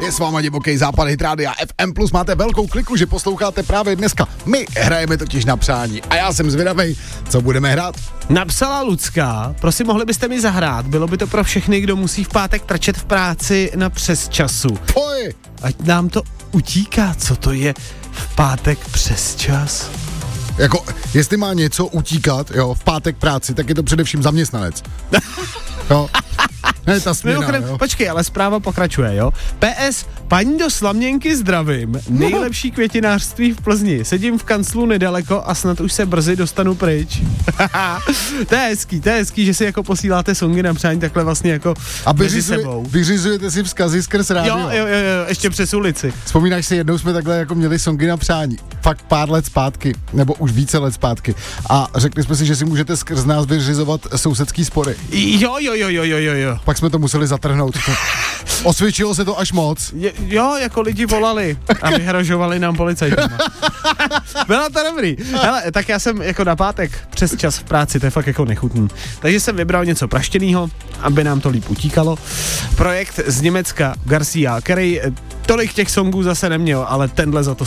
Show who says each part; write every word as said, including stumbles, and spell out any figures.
Speaker 1: je s váma Divoký západ, Hit Rádia F M plus, máte velkou kliku, že posloucháte právě dneska. My hrajeme totiž na přání a já jsem zvědavej, co budeme hrát.
Speaker 2: Napsala Lucka, prosím, mohli byste mi zahrát, bylo by to pro všechny, kdo musí v pátek trčet v práci na přesčasu.
Speaker 1: Poj!
Speaker 2: Ať nám to utíká, co to je v pátek přes čas.
Speaker 1: Jako, jestli má něco utíkat, jo, v pátek práci, tak je to především zaměstnanec. Jo. Ne, ta směna,
Speaker 2: Mimochodem,
Speaker 1: jo.
Speaker 2: počkej, ale zpráva pokračuje, jo. P S, paní do Slaměnky zdravím, nejlepší květinářství v Plzni, sedím v kanclu nedaleko a snad už se brzy dostanu pryč. To je hezký, to je hezký, že si jako posíláte songy na přání takhle vlastně jako
Speaker 1: a
Speaker 2: mezi
Speaker 1: vyřizuje,
Speaker 2: sebou.
Speaker 1: vyřizujete si vzkazy skrz rádio.
Speaker 2: Jo, jo, jo, jo, ještě přes ulici.
Speaker 1: Vzpomínáš si, jednou jsme takhle jako měli songy na přání, fakt pár let zpátky, nebo už více let zpátky a řekli jsme si, že si můžete skrz nás vyřizovat sousedský spory.
Speaker 2: Jo, jo, jo, jo, jo, jo.
Speaker 1: Pak jsme to museli zatrhnout. Osvědčilo se to až moc.
Speaker 2: Je, jo, jako lidi volali a vyhrožovali nám policajtama. Bylo to dobrý. Hele, tak já jsem jako na pátek přes čas v práci, to je fakt jako nechutný. Takže jsem vybral něco praštěnýho, aby nám to líp utíkalo. Projekt z Německa Garcia, který tolik těch songů zase neměl, ale tenhle za to